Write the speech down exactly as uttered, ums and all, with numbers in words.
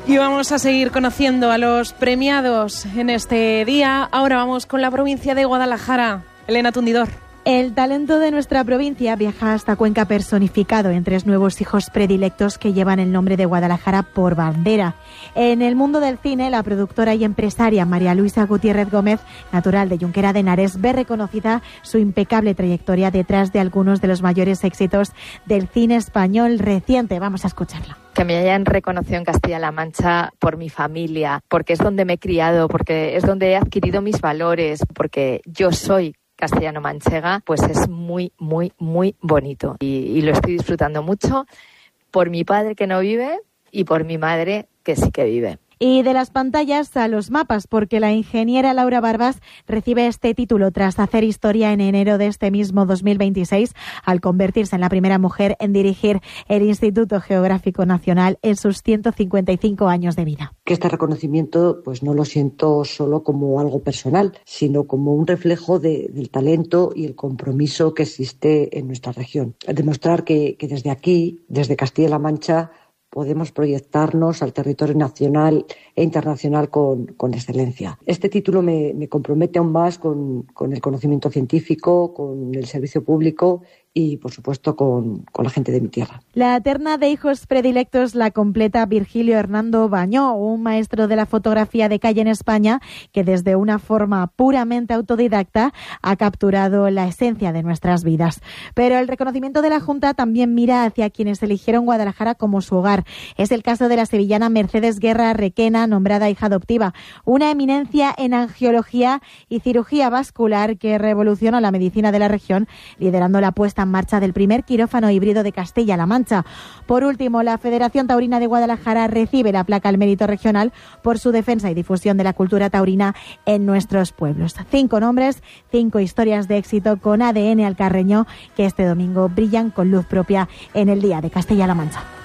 Y vamos a seguir conociendo a los premiados en este día. Ahora vamos con la provincia de Guadalajara. Elena Tundidor. El talento de nuestra provincia viaja hasta Cuenca personificado en tres nuevos hijos predilectos que llevan el nombre de Guadalajara por bandera. En el mundo del cine, la productora y empresaria María Luisa Gutiérrez Gómez, natural de Junquera de Henares, ve reconocida su impecable trayectoria detrás de algunos de los mayores éxitos del cine español reciente. Vamos a escucharla. Que me hayan reconocido en Castilla-La Mancha por mi familia, porque es donde me he criado, porque es donde he adquirido mis valores, porque yo soy castellano-manchega, pues es muy, muy, muy bonito. Y, y lo estoy disfrutando mucho por mi padre que no vive y por mi madre que sí que vive. Y de las pantallas a los mapas, porque la ingeniera Laura Barbas recibe este título tras hacer historia en enero de este mismo dos mil veintiséis, al convertirse en la primera mujer en dirigir el Instituto Geográfico Nacional en sus ciento cincuenta y cinco años de vida. Que este reconocimiento pues no lo siento solo como algo personal, sino como un reflejo de, del talento y el compromiso que existe en nuestra región. Demostrar que, que desde aquí, desde Castilla-La Mancha, podemos proyectarnos al territorio nacional e internacional con, con excelencia. Este título me, me compromete aún más con, con el conocimiento científico, con el servicio público y, por supuesto, con, con la gente de mi tierra. La terna de hijos predilectos la completa Virgilio Hernando Bañó, un maestro de la fotografía de calle en España que desde una forma puramente autodidacta ha capturado la esencia de nuestras vidas. Pero el reconocimiento de la Junta también mira hacia quienes eligieron Guadalajara como su hogar. Es el caso de la sevillana Mercedes Guerra Requena, nombrada hija adoptiva, una eminencia en angiología y cirugía vascular que revolucionó la medicina de la región, liderando la puesta en marcha del primer quirófano híbrido de Castilla-La Mancha. Por último, la Federación Taurina de Guadalajara recibe la placa al mérito regional por su defensa y difusión de la cultura taurina en nuestros pueblos. Cinco nombres, cinco historias de éxito con A D N alcarreño que este domingo brillan con luz propia en el Día de Castilla-La Mancha.